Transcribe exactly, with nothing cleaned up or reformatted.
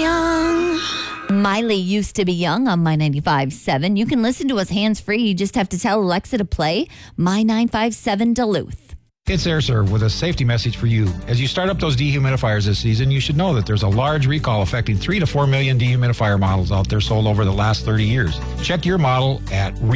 young. Miley used to be young on My ninety-five point seven. You can listen to us hands-free. You just have to tell Alexa to play My nine five seven Duluth. It's AirServe with a safety message for you. As you start up those dehumidifiers this season, you should know that there's a large recall affecting three to four million dehumidifier models out there sold over the last thirty years. Check your model at